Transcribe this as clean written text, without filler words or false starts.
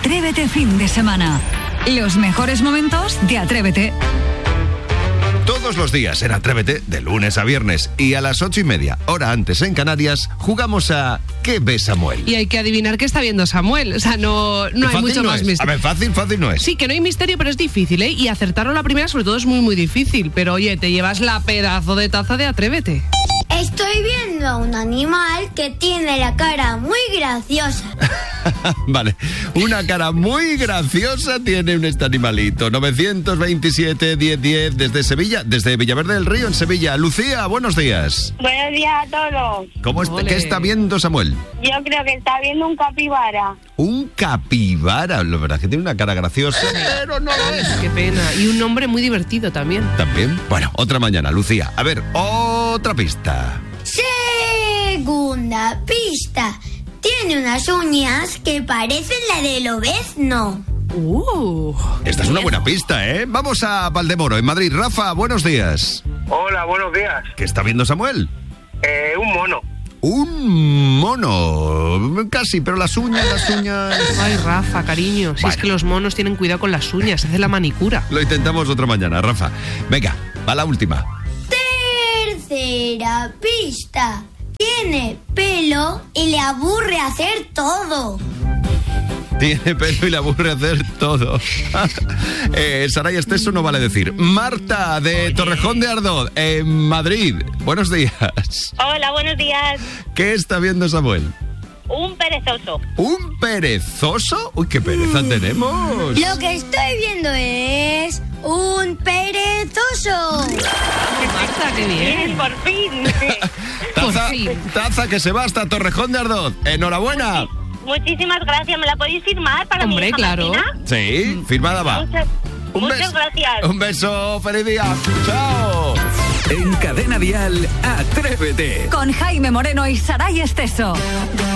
Atrévete fin de semana. Los mejores momentos de Atrévete. Todos los días en Atrévete, de lunes a viernes y a las 8:30, hora antes en Canarias, jugamos a ¿Qué ve Samuel? Y hay que adivinar qué está viendo Samuel. O sea, no hay mucho más misterio. A ver, fácil no es. Sí, que no hay misterio, pero es difícil, ¿eh? Y acertarlo la primera, sobre todo, es muy, muy difícil. Pero oye, te llevas la pedazo de taza de Atrévete. Estoy viendo a un animal que tiene la cara muy graciosa. Vale, una cara muy graciosa tiene este animalito. 927-1010 desde Sevilla, desde Villaverde del Río, en Sevilla. Lucía, buenos días. Buenos días a todos. ¿Qué está viendo Samuel? Yo creo que está viendo un capibara. Un capibara, la verdad es que tiene una cara graciosa, pero no lo es. Qué pena. Y un nombre muy divertido también. También. Bueno, otra mañana, Lucía. A ver, otra pista. Segunda pista. Tiene unas uñas que parecen la del lobezno. Esta es una buena pista, ¿eh? Vamos a Valdemoro, en Madrid. Rafa, buenos días. Hola, buenos días. ¿Qué está viendo Samuel? Un mono. Un mono. Casi, pero las uñas... Ay, Rafa, cariño. Si es que los monos tienen cuidado con las uñas, se hace la manicura. Lo intentamos otra mañana, Rafa. Venga, va la última. Tercera pista. Tiene pelo y le aburre hacer todo. Tiene pelo y le aburre hacer todo. Saray Esteso no vale decir. Marta, de Torrejón de Ardoz, en Madrid. Buenos días. Hola, buenos días. ¿Qué está viendo Samuel? Un perezoso. ¿Un perezoso? Uy, qué pereza tenemos. Lo que estoy viendo es un perezoso. Marta, qué bien. Por fin. Taza que se va hasta Torrejón de Ardoz. Enhorabuena. Muchísimas gracias. ¿Me la podéis firmar para Hombre, mi hija claro. Martina? Sí, firmada va. Muchas gracias. Un beso, feliz día. Chao. En Cadena Dial, Atrévete. Con Jaime Moreno y Saray Esteso.